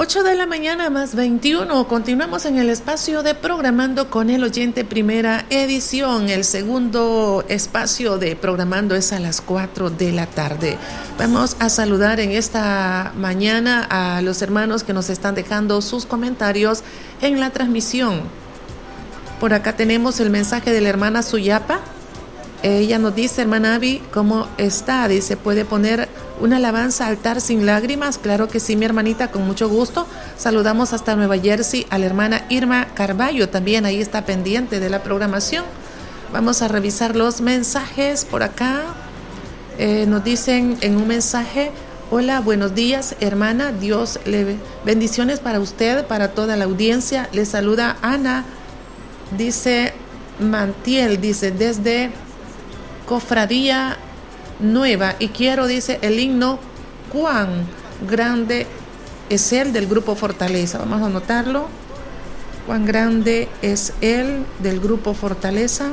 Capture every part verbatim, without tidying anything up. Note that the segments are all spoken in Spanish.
ocho de la mañana más veintiuno. Continuamos en el espacio de Programando con el Oyente, primera edición. El segundo espacio de Programando es a las cuatro de la tarde. Vamos a saludar en esta mañana a los hermanos que nos están dejando sus comentarios en la transmisión. Por acá tenemos el mensaje de la hermana Suyapa. Ella nos dice: hermana Abby, ¿cómo está? Dice, ¿puede poner una alabanza altar sin lágrimas? Claro que sí, mi hermanita, con mucho gusto. Saludamos hasta Nueva Jersey a la hermana Irma Carballo, también ahí está pendiente de la programación. Vamos a revisar los mensajes por acá. Eh, nos dicen en un mensaje: hola, buenos días, hermana, Dios le bendiciones para usted, para toda la audiencia. Le saluda Ana, dice Mantiel, dice desde Cofradía Nueva, y quiero, dice, el himno Cuán grande es Él del grupo Fortaleza. Vamos a anotarlo. Cuán grande es Él del grupo Fortaleza.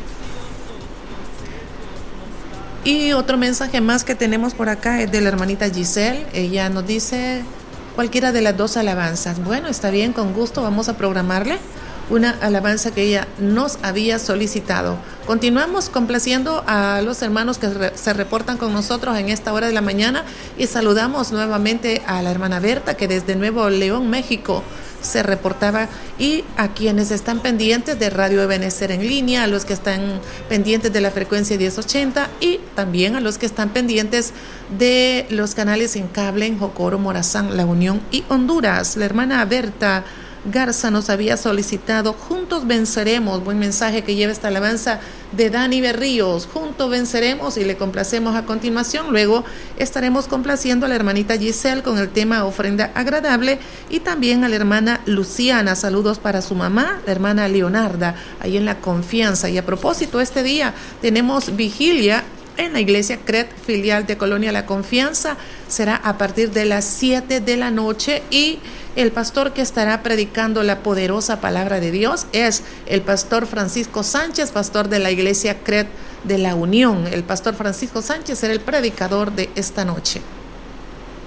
Y otro mensaje más que tenemos por acá es de la hermanita Giselle. Ella nos dice cualquiera de las dos alabanzas. Bueno, está bien, con gusto vamos a programarle una alabanza que ella nos había solicitado. Continuamos complaciendo a los hermanos que re- se reportan con nosotros en esta hora de la mañana, y saludamos nuevamente a la hermana Berta, que desde Nuevo León, México, se reportaba, y a quienes están pendientes de Radio Ebenecer en línea, a los que están pendientes de la frecuencia diez ochenta, y también a los que están pendientes de los canales en cable en Jocoro, Morazán, La Unión y Honduras. La hermana Berta Garza nos había solicitado Juntos Venceremos, buen mensaje que lleva esta alabanza de Dani Berríos, Juntos Venceremos, y le complacemos a continuación. Luego estaremos complaciendo a la hermanita Giselle con el tema Ofrenda Agradable, y también a la hermana Luciana, saludos para su mamá, la hermana Leonarda, ahí en La Confianza. Y a propósito, este día tenemos vigilia en la iglesia C R E T, filial de Colonia La Confianza. Será a partir de las siete de la noche, y el pastor que estará predicando la poderosa palabra de Dios es el pastor Francisco Sánchez, pastor de la iglesia C R E T de La Unión. El pastor Francisco Sánchez será el predicador de esta noche.